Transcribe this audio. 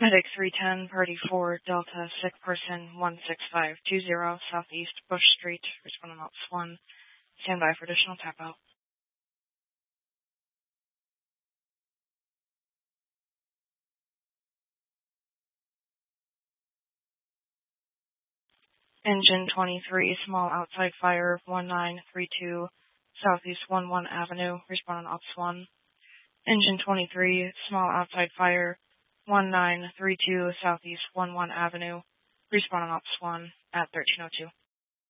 Medic 310, Party 4, Delta, sick person 16520, Southeast Bush Street, responding on Ops 1. Stand by for additional tap out. Engine 23, small outside fire 1932, Southeast 11 Avenue, responding on Ops 1. Engine 23, small outside fire 1932, Southeast 11 Avenue, responding on Ops 1 at 1302.